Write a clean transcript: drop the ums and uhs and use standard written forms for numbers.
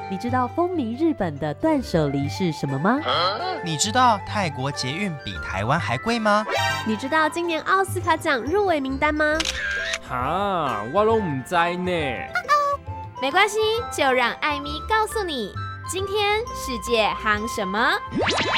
你知道风靡日本的断舍离是什么吗？ 你知道泰国捷运比台湾还贵吗？ 你知道今年奥斯卡奖入围名单吗？ 哈，我都不知呢。 没关系，就让艾咪告诉你，今天世界夯什么。